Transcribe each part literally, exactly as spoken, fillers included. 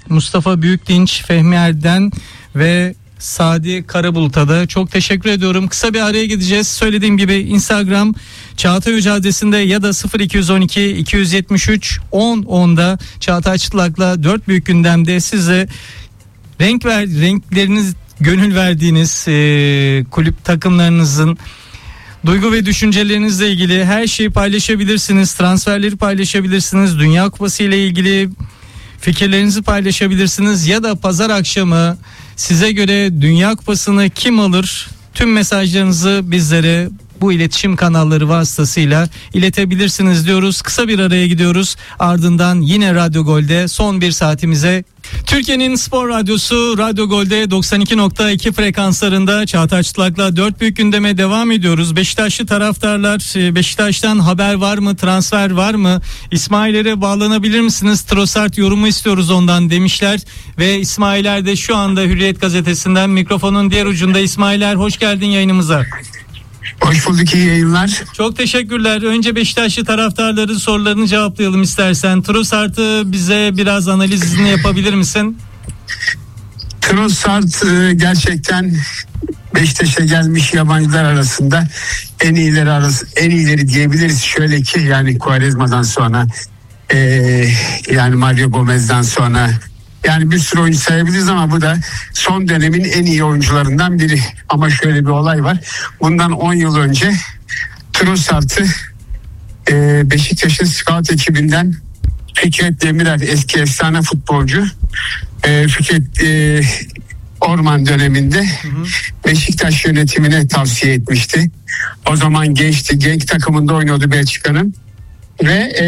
Mustafa Büyükdinç, Fehmi Erden ve Sadi Karabulut'a da çok teşekkür ediyorum. Kısa bir araya gideceğiz. Söylediğim gibi Instagram Çağatay Hoca adresinde ya da sıfır iki on iki iki yetmiş üç on onda Çağatay Çıtlak'la dört büyük gündemde size renk ver, renkleriniz gönül verdiğiniz e, kulüp takımlarınızın duygu ve düşüncelerinizle ilgili her şeyi paylaşabilirsiniz. Transferleri paylaşabilirsiniz. Dünya Kupası ile ilgili fikirlerinizi paylaşabilirsiniz ya da pazar akşamı size göre Dünya Kupası'nı kim alır? Tüm mesajlarınızı bizlere bu iletişim kanalları vasıtasıyla iletebilirsiniz diyoruz. Kısa bir araya gidiyoruz. Ardından yine Radyo Gol'de son bir saatimize Türkiye'nin spor radyosu Radyo Gol'de doksan iki nokta iki frekanslarında Çağatay Çıtlak'la dört büyük gündeme devam ediyoruz. Beşiktaşlı taraftarlar, Beşiktaş'tan haber var mı, transfer var mı? İsmail'lere bağlanabilir misiniz? Trossard yorumu istiyoruz ondan demişler ve İsmailer de şu anda Hürriyet gazetesinden mikrofonun diğer ucunda. İsmailer, hoş geldin yayınımıza. Hoş bulduk, iyi yayınlar. Çok teşekkürler. Önce Beşiktaşlı taraftarların sorularını cevaplayalım istersen. Trossard'ı bize biraz analizini yapabilir misin? Trossard gerçekten Beşiktaş'a gelmiş yabancılar arasında en iyileri arası, en iyileri diyebiliriz. Şöyle ki yani Quaresma'dan sonra e, yani Mario Gomez'den sonra yani bir sürü oyuncu sayabiliriz ama bu da son dönemin en iyi oyuncularından biri. Ama şöyle bir olay var. Bundan on yıl önce Trossard'ı e, Beşiktaş'ın scout ekibinden Fikret Demirer, eski efsane futbolcu, e, Fikret e, Orman döneminde hı hı. Beşiktaş yönetimine tavsiye etmişti. O zaman gençti, genç takımında oynuyordu Belçika'nın ve e,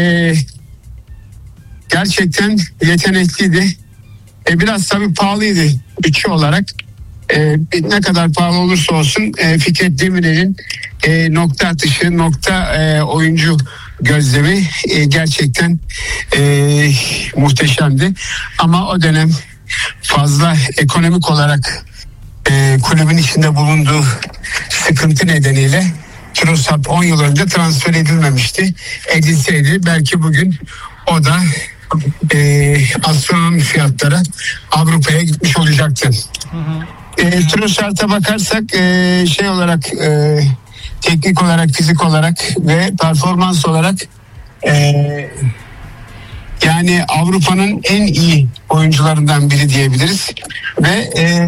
gerçekten yetenekliydi. E, biraz tabii pahalıydı bütçe olarak. E, ne kadar pahalı olursa olsun e, Fikret Demirel'in e, nokta atışı, nokta e, oyuncu gözlemi e, gerçekten e, muhteşemdi. Ama o dönem fazla ekonomik olarak e, kulübün içinde bulunduğu sıkıntı nedeniyle Trossard on yıl önce transfer edilmemişti. Edilseydi belki bugün o da e, astronomik fiyatlara Avrupa'ya gitmiş olacaktı. Hı hı. E, Trossard'a bakarsak e, şey olarak e, teknik olarak, fizik olarak ve performans olarak e, yani Avrupa'nın en iyi oyuncularından biri diyebiliriz ve e,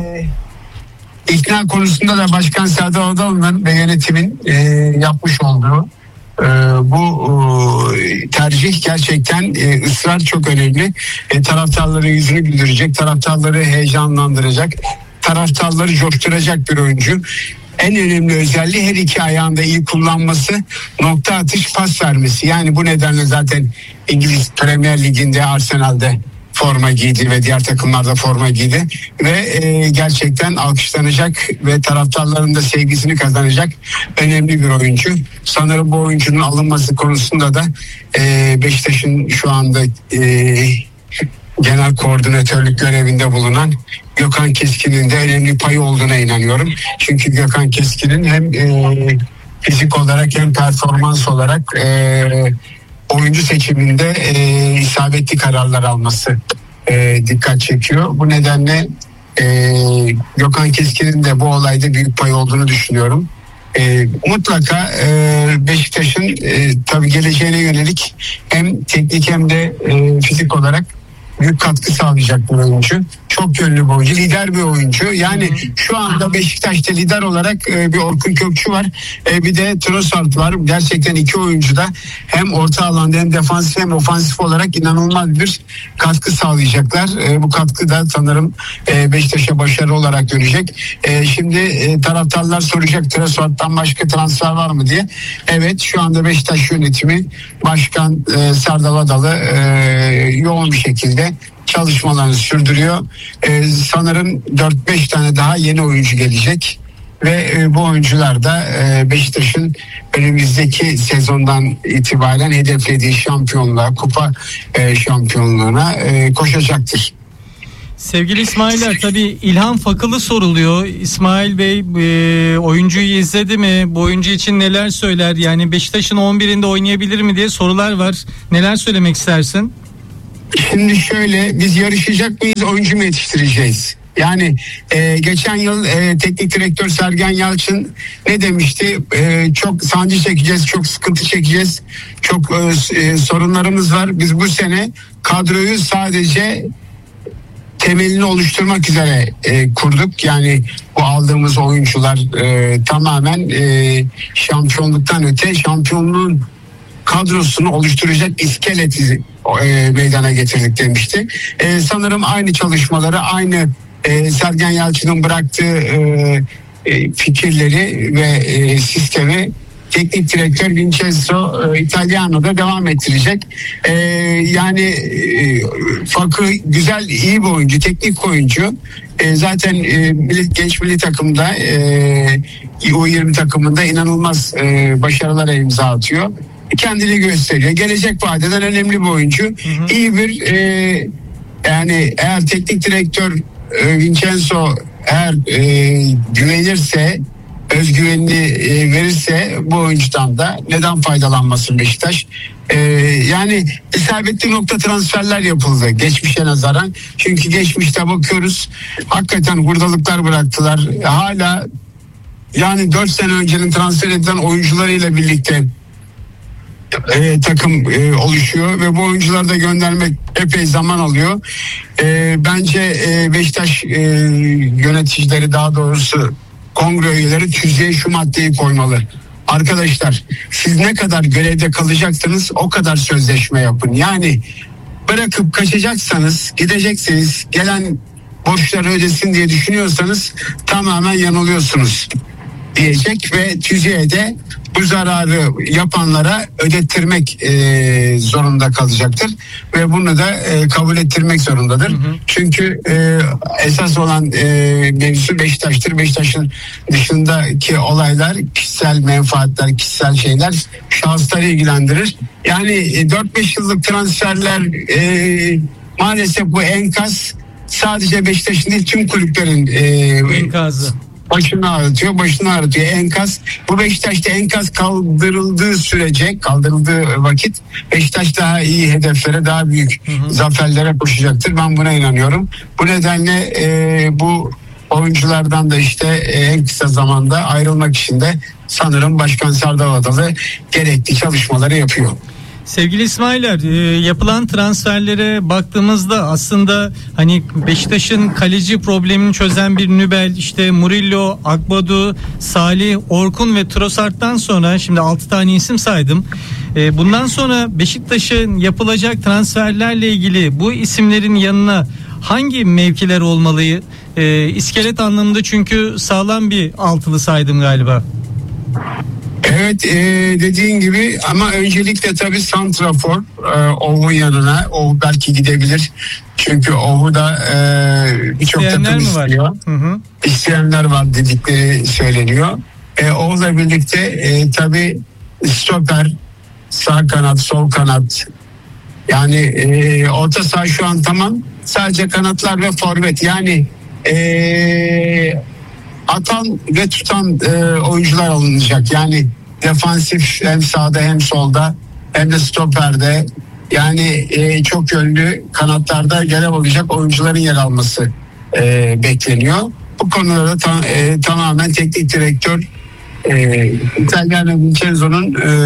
ikna konusunda da Başkan Serdar Adalı'nın ve yönetimin e, yapmış olduğu e, bu e, tercih gerçekten e, ısrar çok önemli. E, taraftarların yüzünü güldürecek, taraftarları heyecanlandıracak, taraftarları coşturacak bir oyuncu. En önemli özelliği her iki ayağında iyi kullanması, nokta atış, pas vermesi. Yani bu nedenle zaten İngiliz Premier Ligi'nde, Arsenal'de forma giydi ve diğer takımlarda forma giydi ve e, gerçekten alkışlanacak ve taraftarların da sevgisini kazanacak önemli bir oyuncu. Sanırım bu oyuncunun alınması konusunda da e, Beşiktaş'ın şu anda e, genel koordinatörlük görevinde bulunan Gökhan Keskin'in de önemli payı olduğuna inanıyorum. Çünkü Gökhan Keskin'in hem e, fizik olarak hem performans olarak e, oyuncu seçiminde e, isabetli kararlar alması e, dikkat çekiyor. Bu nedenle e, Gökhan Keskin'in de bu olayda büyük pay olduğunu düşünüyorum. E, mutlaka e, Beşiktaş'ın e, tabii geleceğine yönelik hem teknik hem de e, fizik olarak büyük katkı sağlayacak bir oyuncu. Çok yönlü bir oyuncu, lider bir oyuncu. Yani şu anda Beşiktaş'ta lider olarak e, bir Orkun Kökçü var. E, bir de Trossard var. Gerçekten iki oyuncu da hem orta alanda hem defansif hem ofansif olarak inanılmaz bir katkı sağlayacaklar. E, bu katkı da sanırım e, Beşiktaş'a başarı olarak dönecek. E, şimdi e, taraftarlar soracak Trossard'dan başka transfer var mı diye. Evet, şu anda Beşiktaş yönetimi Başkan e, Serdar Adalı e, yoğun bir şekilde çalışmalarını sürdürüyor. Ee, sanırım dört beş tane daha yeni oyuncu gelecek ve e, bu oyuncular da e, Beşiktaş'ın önümüzdeki sezondan itibaren hedeflediği şampiyonluğa, kupa e, şampiyonluğuna e, koşacaktır. Sevgili İsmailer, tabii İlhan Fakılı soruluyor. İsmail Bey e, oyuncuyu izledi mi? Bu oyuncu için neler söyler? Yani Beşiktaş'ın on birinde oynayabilir mi diye sorular var. Neler söylemek istersin? Şimdi şöyle, biz yarışacak mıyız, oyuncu mu yetiştireceğiz? Yani e, geçen yıl e, teknik direktör Sergen Yalçın ne demişti? E, çok sancı çekeceğiz, çok sıkıntı çekeceğiz, çok e, e, sorunlarımız var. Biz bu sene kadroyu sadece temelini oluşturmak üzere e, kurduk. Yani bu aldığımız oyuncular e, tamamen e, şampiyonluktan öte şampiyonluğun kadrosunu oluşturacak iskeleti e, meydana getirdik demişti. E, sanırım aynı çalışmaları, aynı e, Sergen Yalçın'ın bıraktığı e, e, fikirleri ve e, sistemi teknik direktör Vincenzo e, Italiano'da devam ettirecek. E, yani e, Fakı güzel, iyi bir oyuncu, teknik oyuncu. E, zaten e, milli, genç milli takımda e, U yirmi takımında inanılmaz e, başarılara imza atıyor. Kendini gösteriyor. Gelecek vadeden önemli bir oyuncu. Hı hı. İyi bir e, yani eğer teknik direktör e, Vincenzo eğer e, güvenirse, özgüvenini e, verirse bu oyuncudan da neden faydalanmasın Beşiktaş? E, yani isabetli nokta transferler yapıldı geçmişe nazaran. Çünkü geçmişte bakıyoruz, hakikaten hurdalıklar bıraktılar. Hala yani dört sene öncenin transfer edilen oyuncularıyla birlikte E, takım e, oluşuyor ve bu oyuncuları da göndermek epey zaman alıyor. E, bence e, Beşiktaş e, yöneticileri, daha doğrusu kongre üyeleri tüzüğe şu maddeyi koymalı. Arkadaşlar, siz ne kadar görevde kalacaksınız o kadar sözleşme yapın. Yani bırakıp kaçacaksanız, gidecekseniz, gelen borçları ödesin diye düşünüyorsanız tamamen yanılıyorsunuz diyecek ve tüzüğe de bu zararı yapanlara ödettirmek e, zorunda kalacaktır ve bunu da e, kabul ettirmek zorundadır. Hı hı. Çünkü e, esas olan e, mevzu Beşiktaş'tır. Beşiktaş'ın dışındaki olaylar, kişisel menfaatler, kişisel şeyler şahısları ilgilendirir. Yani e, dört beş yıllık transferler e, maalesef bu enkaz sadece Beşiktaş'ın değil, tüm kulüplerin e, enkazı. Başını ağrıtıyor, başını ağrıtıyor. Enkaz, bu Beşiktaş'ta enkaz kaldırıldığı sürece, kaldırıldığı vakit Beşiktaş daha iyi hedeflere, daha büyük hı hı. zaferlere koşacaktır. Ben buna inanıyorum. Bu nedenle e, bu oyunculardan da işte e, en kısa zamanda ayrılmak için de sanırım Başkan Serdar Adalı gerekli çalışmaları yapıyor. Sevgili İsmailer, e, yapılan transferlere baktığımızda aslında hani Beşiktaş'ın kaleci problemini çözen bir Nübel, işte Murillo, Akbadu, Salih, Orkun ve Trossard'dan sonra şimdi altı tane isim saydım. E, bundan sonra Beşiktaş'ın yapılacak transferlerle ilgili bu isimlerin yanına hangi mevkiler olmalı? E, iskelet anlamında çünkü sağlam bir altılı saydım galiba. Evet, e, dediğin gibi, ama öncelikle tabii santrafor e, Ov'un yanına. Ov belki gidebilir. Çünkü Ov'u da e, birçok takım istiyor. Hı hı. İsteyenler var dedikleri söyleniyor. E, Ov'la birlikte e, tabii stoper, sağ kanat, sol kanat, yani e, orta saha şu an tamam. Sadece kanatlar ve forvet, yani e, atan ve tutan e, oyuncular alınacak. Yani defansif, hem sağda hem solda hem de stoperde, yani e, çok yönlü kanatlarda görev alacak oyuncuların yer alması e, bekleniyor. Bu konuda da tam, e, tamamen teknik direktör e, İtalyan Vincenzo'nun e,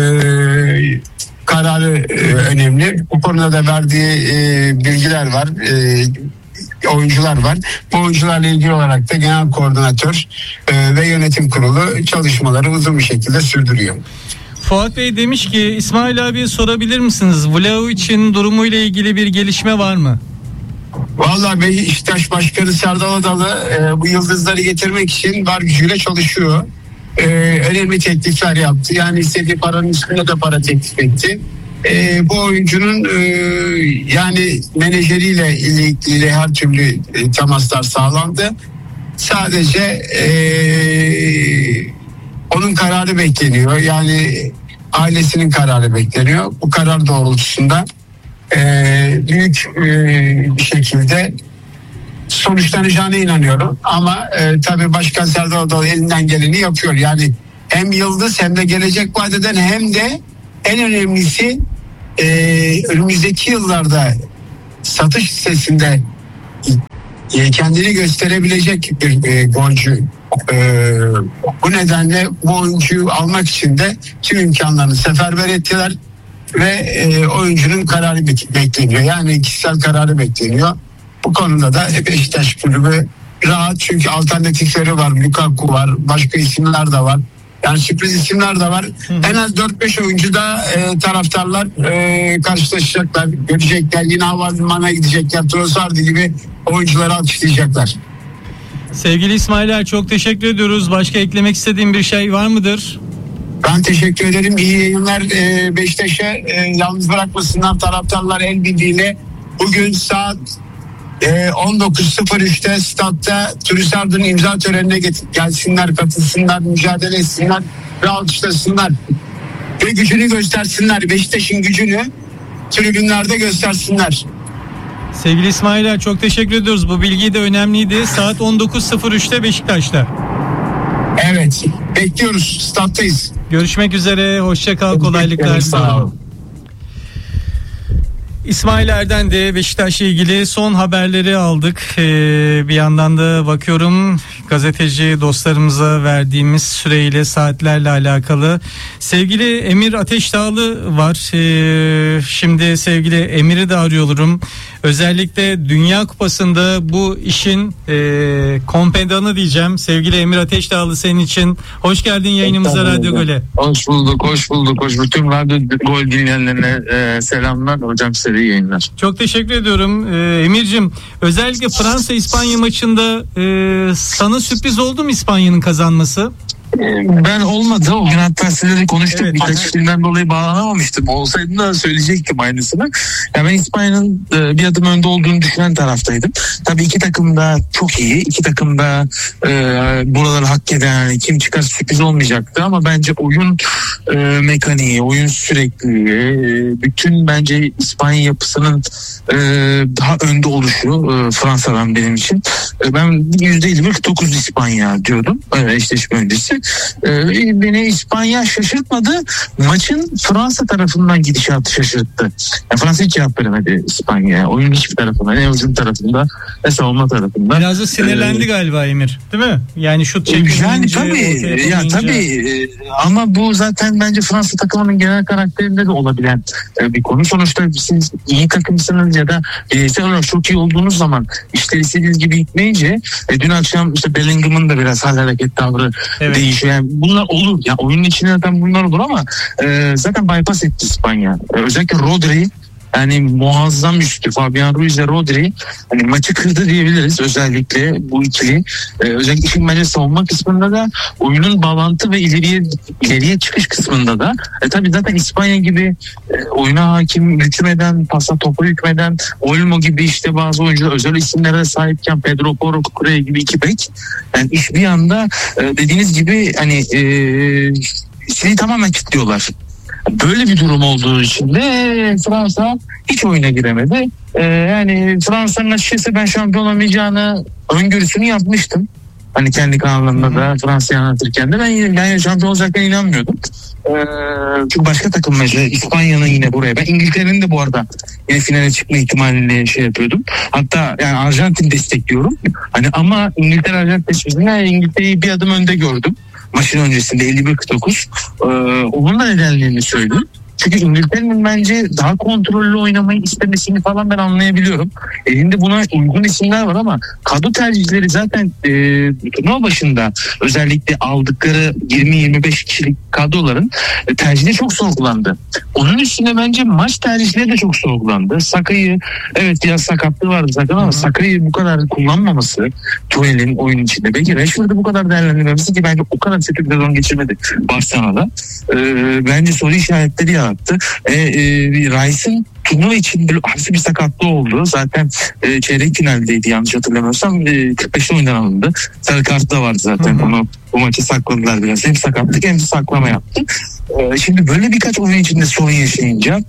kararı e, önemli. Bu konuda da verdiği e, bilgiler var. E, oyuncular var. Bu oyuncularla ilgili olarak da genel koordinatör e, ve yönetim kurulu çalışmaları uzun bir şekilde sürdürüyor. Fuat Bey demiş ki, İsmail abi sorabilir misiniz? Vlahovic'in durumuyla ilgili bir gelişme var mı? Vallahi Beşiktaş Başkanı Serdar Adalı e, bu yıldızları getirmek için var gücüyle çalışıyor. E, önemli teklifler yaptı. Yani istediği paranın üstünde de para teklif etti. E, bu oyuncunun e, yani menajeriyle ilgili her türlü e, temaslar sağlandı. Sadece e, onun kararı bekleniyor. Yani ailesinin kararı bekleniyor. Bu karar doğrultusunda e, büyük e, bir şekilde sonuçlanacağına inanıyorum. Ama e, tabii Başkan Serdar Adalı elinden geleni yapıyor. Yani hem yıldız hem de gelecek vadeden, hem de en önemlisi e, önümüzdeki yıllarda satış sitesinde e, kendini gösterebilecek bir e, golcü. E, bu nedenle bu oyuncuyu almak için de tüm imkanlarını seferber ettiler ve e, oyuncunun kararı bekleniyor. Yani kişisel kararı bekleniyor. Bu konuda da Beşiktaş kulübü rahat, çünkü alternatifleri var. Lukaku var, başka isimler de var. Yani sürpriz isimler de var. Hı. En az dört beş oyuncu da e, taraftarlar e, karşılaşacaklar, görecekler. Yine havalimanına gidecekler. Trossard gibi oyuncuları alkışlayacaklar. Sevgili İsmailer, çok teşekkür ediyoruz. Başka eklemek istediğin bir şey var mıdır? Ben teşekkür ederim. İyi yayınlar. E, Beşiktaş'a e, yalnız bırakmasınlar taraftarlar el birliğiyle. Bugün saat e, on dokuz sıfır üçte statta Trossard'ın imza törenine gelsinler, katılsınlar, mücadele etsinler ve alkışlasınlar. Ve gücünü göstersinler. Beşiktaş'ın gücünü tribünlerde göstersinler. Sevgili İsmailer, çok teşekkür ediyoruz. Bu bilgi de önemliydi. Saat on dokuz sıfır üçte Beşiktaş'ta. Evet. Bekliyoruz. Stat'tayız. Görüşmek üzere. Hoşça kal. Kolaylıklar. Sağ olun. İsmail Erden de Beşiktaş'la ilgili son haberleri aldık. Ee, bir yandan da bakıyorum gazeteci dostlarımıza verdiğimiz süreyle, saatlerle alakalı. Sevgili Emir Ateşdağlı var. Ee, şimdi sevgili Emir'i de arıyorum. Özellikle Dünya Kupası'nda bu işin e, kompedanı diyeceğim. Sevgili Emir Ateşdağlı, senin için hoş geldin yayınımıza, Radyo Gol'e. Hoş bulduk, hoş bulduk. Hoş bulduk. Tüm Radyo Gol dinleyenlerine e, selamlar. Hocam size iyi yayınlar. Çok teşekkür ediyorum ee, Emir'cim. Özellikle Fransa-İspanya maçında e, sana sürpriz oldu mu İspanya'nın kazanması? Ben olmadı. O gün hatta sizle de konuştuk. Evet, Birkaç evet. filmden dolayı bağlanamamıştım. Olsaydı da söyleyecektim aynısını. Ya ben İspanya'nın e, bir adım önde olduğunu düşünen taraftaydım. Tabii iki takım da çok iyi. İki takım da e, buraları hak eden, yani kim çıkar sürpriz olmayacaktı. Ama bence oyun e, mekaniği, oyun sürekliliği, e, bütün bence İspanya yapısının e, daha önde oluşu e, Fransa'dan benim için. E, ben yüzde elli kırk dokuz İspanya diyordum. E, eşleşme öncesi. Ee, beni İspanya şaşırtmadı. Maçın Fransa tarafından gidişatı şaşırttı. Yani Fransa hiç cevap veremedi İspanya'ya. Oyunun hiçbir tarafında, ne hücum tarafında ne savunma tarafında. Biraz da sinirlendi ee, galiba Emir, değil mi? Yani şut çekilince, yani tabii ya tabii ama bu zaten bence Fransa takımının genel karakterinde de olabilen bir konu. Sonuçta siz iyi takımsınız ya da bireysel olarak çok iyi olduğunuz zaman işler istediğiniz gibi gitmeyince e, dün akşam işte Bellingham'ın da biraz hal hareket tavrı evet. değişiyor. Yani bunlar olur. Ya oyunun içinde zaten bunlar olur ama e, zaten bypass etti İspanya. E, özellikle Rodri, yani muazzam üstü Fabian Ruiz ve Rodri hani maçı kırdı diyebiliriz, özellikle bu ikili. Ee, özellikle işin bence savunma kısmında da, oyunun bağlantı ve ileriye ileriye çıkış kısmında da. E, tabii zaten İspanya gibi e, oyuna hakim, hükmeden, pasa topa hükmeden, Olmo gibi işte bazı oyuncular özel isimlere sahipken, Pedro Porro, Kukureya gibi iki bek. Yani iş bir anda e, dediğiniz gibi hani e, seni tamamen kilitliyorlar. Böyle bir durum olduğu için de Fransa hiç oyuna giremedi. Ee, yani Fransa'nın açıkçası ben şampiyon olamayacağını öngörüsünü yapmıştım. Hani kendi kanalımda da Fransa'yı anlatırken de ben, ben şampiyon olacaklarına inanmıyordum. Ee, çünkü başka takım mesela İspanya'nın yine buraya, ben İngiltere'nin de bu arada yine finale çıkma ihtimalini şey yapıyordum. Hatta yani Arjantin destekliyorum. Hani ama İngiltere Arjantin seçiminde İngiltere'yi bir adım önde gördüm. Maçın öncesinde elli bir kırk dokuz. Ee, onun da nedenlerini söyleyeyim. Çünkü İngiltere'nin bence daha kontrollü oynamayı istemesini falan ben anlayabiliyorum. Elinde buna uygun isimler var ama kadro tercihleri zaten e, turnuva başında özellikle aldıkları yirmi yirmi beş kişilik kadroların e, tercihleri çok sorgulandı. Onun üstüne bence maç tercihleri de çok sorgulandı. Saka'yı, evet biraz sakatlığı vardı zaten ama Saka'yı bu kadar kullanmaması Tuchel'in oyun içinde, belki Rashford'u bu kadar değerlendirmemesi, ki bence o kadar kötü bir sezon geçirmedi Barcelona'da. E, bence soru işaretleri ya attı. E, e, Rice'ın turnuva için bir hafif bir sakatlığı oldu. Zaten e, çeyrek finaldeydi yanlış hatırlamıyorsam. E, kırk beşte oyundan alındı. Sarı kartı da vardı zaten. Hı hı. Onu bu maçı sakladılar biraz. Hem sakatlık hem de saklama yaptı. E, şimdi böyle birkaç oyun içinde sorun yaşayınca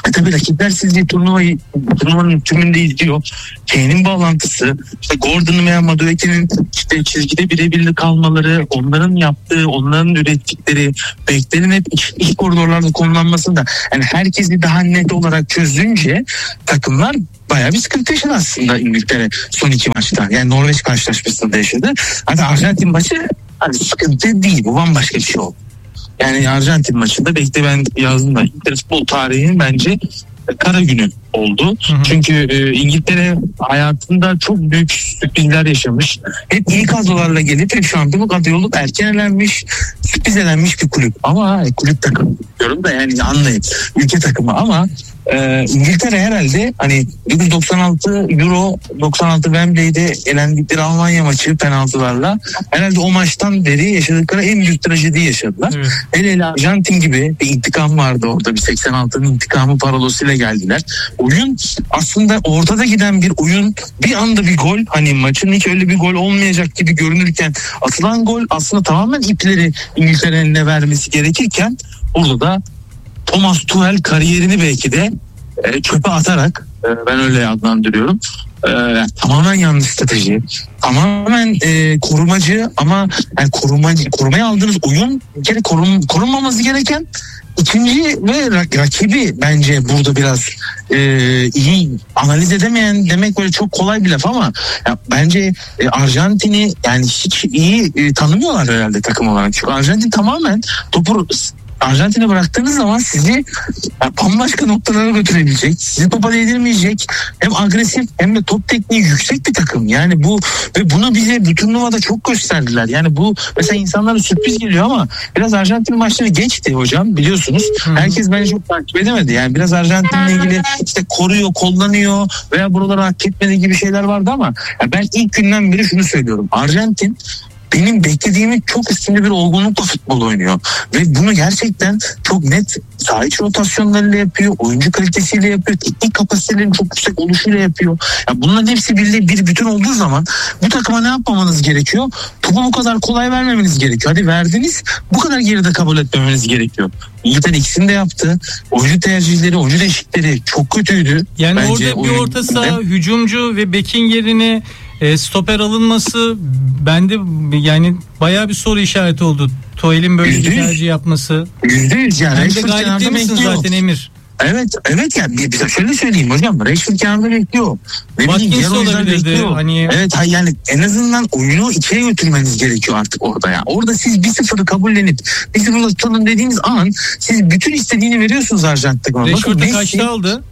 E tabii rakipler sizce turnuvayı, turnuvanın tümünde izliyor. Kane'in bağlantısı, işte Gordon'un veya Madueke'nin işte çizgide birebirlik kalmaları, onların yaptığı, onların ürettikleri, beklerin hep iç, iç koridorlarda kullanılması da yani herkesi daha net olarak çözünce takımlar bayağı bir sıkıntı yaşadı aslında İngiltere son iki maçta. Yani Norveç karşılaşmasında yaşadı. Hatta Arjantin maçı hani sıkıntı değil, bu bambaşka bir şey oldu. Yani Arjantin maçında bekle ben yazdım da İngiltere futbol tarihinin bence kara günü oldu. Hı hı. Çünkü e, İngiltere hayatında çok büyük sürprizler yaşamış. Hep iyi kadrolarla gelip hep şampiyonluk adayı olup erken elenmiş, sürpriz elenmiş bir kulüp. Ama e, kulüp takımı diyorum da yani anlayın. Ülke takımı ama e, İngiltere herhalde hani bin dokuz yüz doksan altı Euro doksan altı Wembley'de elendikleri Almanya maçı penaltılarla herhalde o maçtan beri yaşadıkları en büyük trajedi yaşadılar. Evet. Hele hele Arjantin gibi bir intikam vardı orada, bir seksen altının intikamı parolosuyla geldiler. Oyun aslında ortada giden bir oyun, bir anda bir gol, hani maçın hiç öyle bir gol olmayacak gibi görünürken atılan gol aslında tamamen ipleri İngiltere'nin eline vermesi gerekirken burada da Thomas Tuchel kariyerini belki de e, çöpe atarak e, ben öyle adlandırıyorum. E, tamamen yanlış strateji, tamamen e, korumacı ama yani korumacı, korumaya aldığınız oyun bir kere korun, korunmaması gereken İkinci ve rakibi bence burada biraz e, iyi analiz edemeyen demek böyle çok kolay bir laf ama ya bence e, Arjantin'i yani hiç iyi e, tanımıyorlar herhalde takım olarak. Çünkü Arjantin tamamen topu Arjantin'e bıraktığınız zaman sizi yani bambaşka noktalara götürebilecek, sizi topa değdirmeyecek, hem agresif hem de top tekniği yüksek bir takım. Yani bu ve bunu bize bu turnuvada çok gösterdiler. Yani bu mesela insanlara sürpriz geliyor ama biraz Arjantin maçları geçti hocam, biliyorsunuz. Hmm. Herkes bence çok takip edemedi. Yani biraz Arjantin'le ilgili işte koruyor, kullanıyor veya buralara hak etmediği gibi şeyler vardı ama ben ilk günden beri şunu söylüyorum. Arjantin benim beklediğimin çok üstünde bir olgunlukla futbol oynuyor. Ve bunu gerçekten çok net saha içi rotasyonlarıyla yapıyor, oyuncu kalitesiyle yapıyor, teknik kapasitelerinin çok yüksek oluşuyla yapıyor. Yani bunların hepsi birlikte bir bütün olduğu zaman bu takıma ne yapmamanız gerekiyor? Topu bu kadar kolay vermemeniz gerekiyor. Hadi verdiniz, bu kadar geride kabul etmemeniz gerekiyor. İngiltere ikisini de yaptı. Oyuncu tercihleri, oyuncu değişiklikleri çok kötüydü. Yani bence orada bir orta saha, hücumcu ve bekin yerine e, stoper alınması bende yani bayağı bir soru işareti oldu. Tuchel'in böyle bir tercih yapması. Yüzde yüz yani. Hem de galip demişsin zaten Emir. Evet, evet yani bir, bir şöyle söyleyeyim hocam. Rashford kenarda bekliyor. Watkins olabilirdi. Hani... Evet yani en azından oyunu ikiye götürmeniz gerekiyor artık orada ya. Orada siz bir sıfırı kabullenip bir sıfırla tutalım dediğiniz an siz bütün istediğini veriyorsunuz Arjantin'e. Rashford'u kaçta aldı?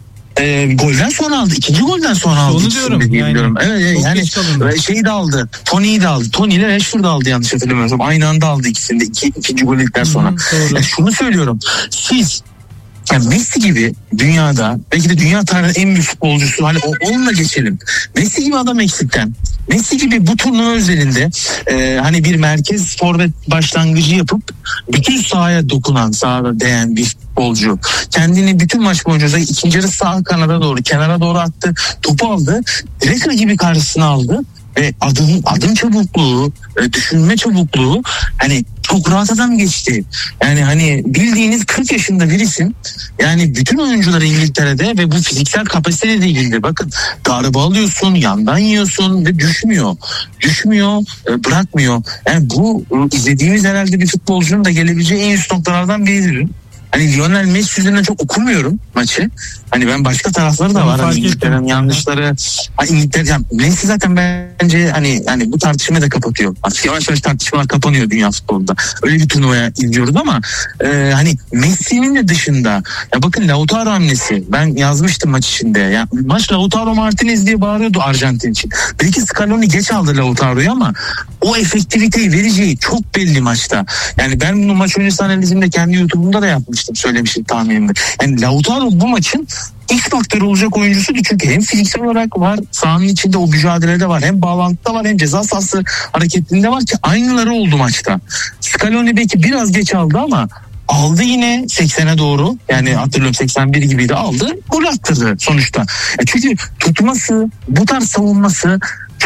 E, golden sonra aldı. İkinci golden sonra aldı. Onu diyorum. Yani, diyorum. Evet yani şeyi de aldı. Tony'yi de aldı. Tony ile Rashford aldı yanlış hatırlamıyorsam. Aynı anda aldı ikisini de. İki, ikinci golden sonra. Hı, yani şunu söylüyorum. Siz yani Messi gibi dünyada belki de dünya tarihinin en büyük futbolcusu, hani onunla geçelim. Messi gibi adam eksikten. Messi gibi bu turnuva özelinde e, hani bir merkez forvet başlangıcı yapıp bütün sahaya dokunan, sahada değen bir futbolcu. Kendini bütün maç boyunca ikinci yarı sağ kanada doğru, kenara doğru attı. Topu aldı. Direkt rakibi karşısına aldı. Ve adım, adım çabukluğu, düşünme çabukluğu hani çok rahat adam geçti. Yani hani bildiğiniz kırk yaşında bir isim. Yani bütün oyuncular İngiltere'de ve bu fiziksel kapasiteyle de ilgili. Bakın darbe alıyorsun, yandan yiyorsun ve düşmüyor. Düşmüyor, bırakmıyor. Yani bu izlediğimiz herhalde bir futbolcunun da gelebileceği en üst noktalardan biridir. Hani Lionel Messi yüzünden çok okumuyorum maçı. Hani ben başka tarafları da var. Hani İngiltere'nin yanlışları. Hani İngiltere, yani Messi zaten bence hani hani bu tartışmayı da kapatıyor. Artık yavaş yavaş tartışmalar kapanıyor dünya futbolunda. Öyle bir turnuvaya izliyoruz ama e, hani Messi'nin de dışında ya bakın Lautaro hamlesi. Ben yazmıştım maç içinde. Ya maç Lautaro Martinez diye bağırıyordu Arjantin için. Belki Scaloni geç aldı Lautaro'yu ama o efektiviteyi vereceği çok belli maçta. Yani ben bunu maç öncesi analizimde kendi YouTube'umda da yapmıştım, söylemiştim tahminimde. Yani Lautaro bu maçın X faktörü olacak oyuncusuydu çünkü hem fiziksel olarak var, sahanın içinde o mücadelede var, hem bağlantıda var, hem ceza sahası hareketinde var ki aynıları oldu maçta. Scaloni belki biraz geç aldı ama aldı yine seksene doğru, yani hatırlıyorum seksen bir gibiydi, aldı, gol attırdı sonuçta. E çünkü tutması, bu tarz savunması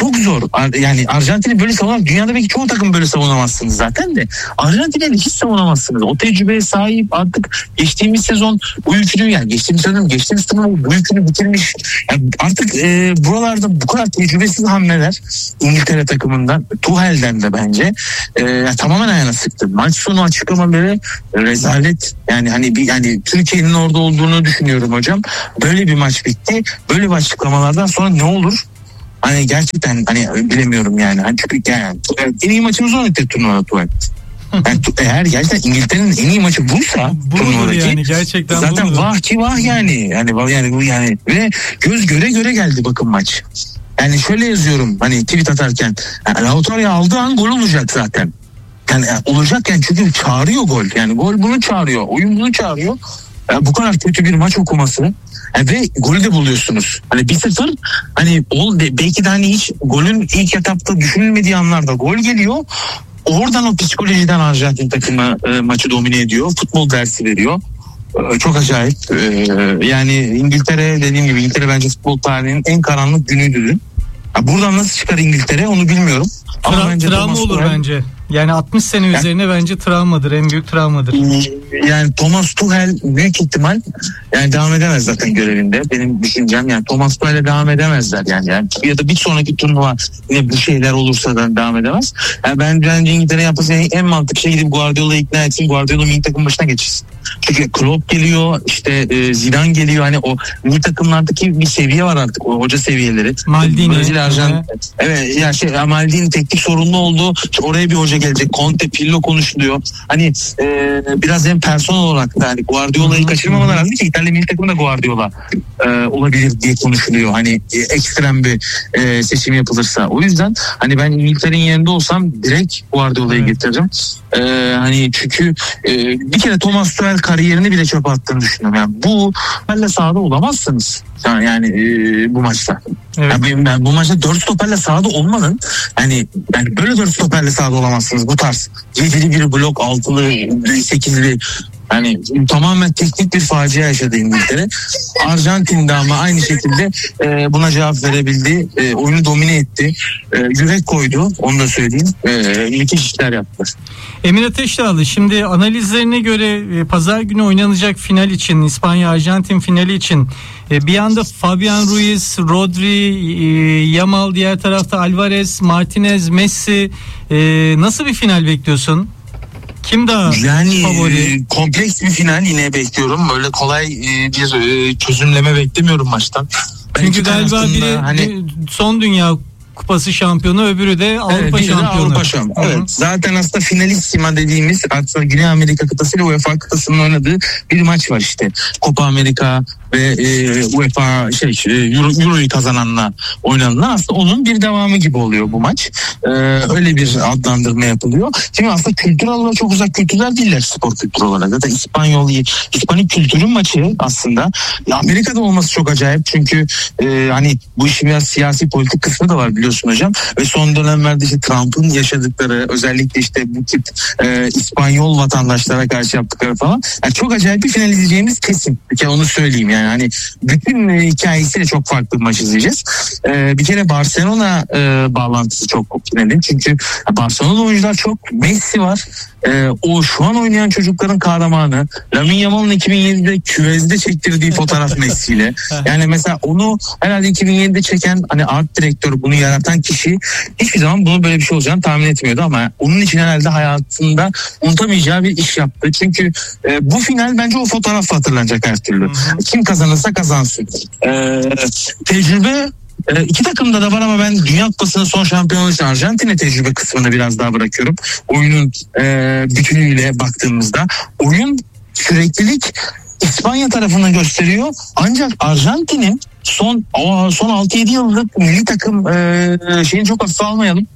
çok zor. Yani Arjantin'i böyle savunmak, dünyada belki çoğu takım böyle savunamazsınız zaten de. Arjantin'i hiç savunamazsınız. O tecrübeye sahip, artık geçtiğimiz sezon bu yükünü, yani geçtiğimiz sezon geçtiğimiz sezon bu yükünü bitirmiş. Yani artık e, buralarda bu kadar tecrübesiz hamleler İngiltere takımından, Tuchel'den de bence e, yani tamamen ayağına sıktı. Maç sonu açıklamaları rezalet. Yani hani bir, yani Türkiye'nin orada olduğunu düşünüyorum hocam. Böyle bir maç bitti. Böyle bir açıklamalardan sonra ne olur? Hani gerçekten hani bilemiyorum yani. Hani çünkü yani en iyi maçımız oynadı turnuvada Tuval. Yani eğer gerçekten İngiltere'nin en iyi maçı buysa budur yani, gerçekten zaten budur. vah ki vah yani. Yani yani bu yani ve göz göre göre geldi bakın maç. Yani şöyle yazıyorum hani tweet atarken, yani Lautaro'yu aldığı an gol olacak zaten. Yani olacak yani, çünkü çağırıyor gol. Yani gol bunu çağırıyor. Oyun bunu çağırıyor. Yani bu kadar kötü bir maç okuması. Yani ve golü de buluyorsunuz. Hani bir sıfır hani ol, belki de hani hiç golün ilk etapta düşünülmediği anlarda gol geliyor. Oradan o psikolojiden Arjantin takımı e, maçı domine ediyor. Futbol dersi veriyor. E, çok acayip. E, yani İngiltere, dediğim gibi İngiltere bence futbol tarihinin en karanlık günüydü dün. Buradan nasıl çıkar İngiltere onu bilmiyorum. Ama Tra- bence travma Thomas olur Tuchel, bence. Yani altmış sene yani, üzerine bence travmadır. En büyük travmadır. Yani Thomas Tuchel büyük ihtimal yani devam edemez zaten görevinde. Benim düşüncem yani Thomas Tuchel'e devam edemezler yani. yani. Ya da bir sonraki turnuva yine bu şeyler olursa da devam edemez. Yani ben bence İngiltere yapması en mantıklı şey gidip Guardiola'yı ikna etsin. Guardiola milli takım başına geçirsin. Çünkü Klopp geliyor, işte e, Zidane geliyor. Hani o milli takımlardaki bir seviye var artık, o hoca seviyeleri. Maldini. Brezilya, Arjantin. Evet ya şey Maldini teknik sorunlu oldu. İşte oraya bir hoca gelecek. Conte, Pirlo konuşuluyor. Hani e, biraz hem personel olarak da hani Guardiola'yı kaçırmamalar lazım ki İtalya milli takımında Guardiola e, olabilir diye konuşuluyor. Hani e, ekstrem bir e, seçim yapılırsa. O yüzden hani ben İngiltere'nin yerinde olsam direkt Guardiola'yı evet. getiririm. E, hani çünkü e, bir kere Thomas Tuchel kariyerini bile çöpe attığını düşünüyorum. Yani bu halle sahada olamazsınız. Yani, yani e, bu maçta. Evet. Yani ben bu maçta dört stoperle sahada olmanın yani yani böyle dört stoperle sahada olamazsınız. Bu tarz yedili bir blok, altılı, sekizli, yani tamamen teknik bir facia yaşadı İngiltere. Arjantin'de ama aynı şekilde e, buna cevap verebildi. E, oyunu domine etti. E, yürek koydu. Onu da söyleyeyim. E, müthiş işler yaptı. Emir Ateşdağlı, şimdi analizlerine göre e, pazar günü oynanacak final için, İspanya-Arjantin finali için e, bir anda Fabian Ruiz, Rodri, e, Yamal, diğer tarafta Alvarez, Martinez, Messi, e, nasıl bir final bekliyorsun? Kim daha yani favori? E, kompleks bir final yine bekliyorum. Öyle kolay e, bir e, çözümleme beklemiyorum maçtan. Çünkü galiba biri hani son dünya kupası şampiyonu, öbürü de Avrupa evet, şampiyonu. Avrupa şampiyonu. Evet. Zaten aslında finalissima dediğimiz, aslında Güney Amerika kıtası ile UEFA kıtasının oynadığı bir maç var işte. Copa Amerika ve e, UEFA şey Euro, Euro'yu kazananla oynanılan, aslında onun bir devamı gibi oluyor bu maç. Ee, öyle bir adlandırma yapılıyor. Şimdi aslında kültürel olarak çok uzak kültürler değiller, spor kültürü olarak. Zaten İspanyol, İspanik kültürün maçı aslında. Ya Amerika'da olması çok acayip çünkü e, hani bu işin biraz siyasi politik kısmı da var biliyorsun hocam. Ve son dönemlerde işte Trump'ın yaşadıkları, özellikle işte bu tip e, İspanyol vatandaşlara karşı yaptıkları falan. Yani çok acayip bir final izleyeceğimiz kesin. Bir kere onu söyleyeyim yani. Hani bütün e, hikayesiyle çok farklı bir maç izleyeceğiz. E, bir kere Barcelona e, bağlantısı çok finalin. Çünkü Barcelona oyuncular çok. Messi var. Ee, o şu an oynayan çocukların kahramanı. Lamine Yamal'ın iki bin yedide küvezde çektirdiği fotoğraf Messi'yle. Yani mesela onu herhalde iki bin yedide çeken hani art direktör, bunu yaratan kişi hiçbir zaman bunu böyle bir şey olacağını tahmin etmiyordu ama onun için herhalde hayatında unutamayacağı bir iş yaptı. Çünkü e, bu final bence o fotoğrafla hatırlanacak her türlü. Kim kazanırsa kazansın. Ee, tecrübe E, iki takımda da var ama ben Dünya Kupası'nın son şampiyonu için Arjantin'e tecrübe kısmını biraz daha bırakıyorum. Oyunun e, bütünüyle baktığımızda oyun süreklilik İspanya tarafını gösteriyor. Ancak Arjantin'in son o, son altı yedi yıllık milli takım e, şeyini çok hafife almayalım.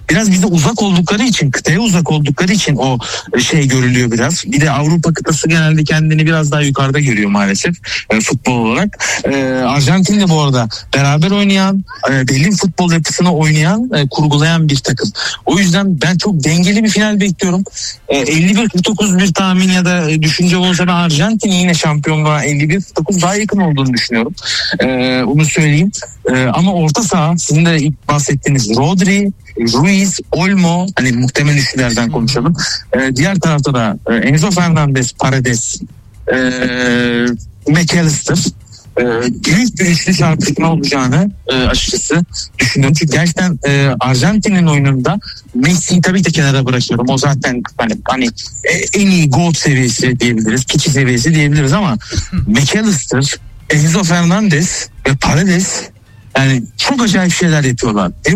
biraz bize uzak oldukları için, kıtaya uzak oldukları için o şey görülüyor biraz. Bir de Avrupa kıtası genelde kendini biraz daha yukarıda görüyor maalesef e, futbol olarak. E, Arjantin'le bu arada beraber oynayan, e, belli futbol yapısını oynayan, e, kurgulayan bir takım. O yüzden ben çok dengeli bir final bekliyorum. E, elli bir kırk dokuz bir tahmin ya da e, düşünce olsa ben Arjantin'in yine şampiyonluğa elli bir kırk dokuz daha yakın olduğunu düşünüyorum. E, onu söyleyeyim. E, ama orta saha, sizin de ilk bahsettiğiniz Rodri, Ruiz, Olmo, hani muhtemel üçlülerden konuşalım. E, diğer tarafta da e, Enzo Fernandez, Paredes, e, McAllister. E, büyük bir üçlü çarpışma olacağını e, açıkçası düşünüyorum. Çünkü gerçekten e, Arjantin'in oyununda Messi'yi tabii ki kenara bırakıyorum. O zaten hani, hani e, en iyi gol seviyesi diyebiliriz, kişi seviyesi diyebiliriz ama McAllister, Enzo Fernandez ve Paredes yani çok acayip şeyler yapıyorlar.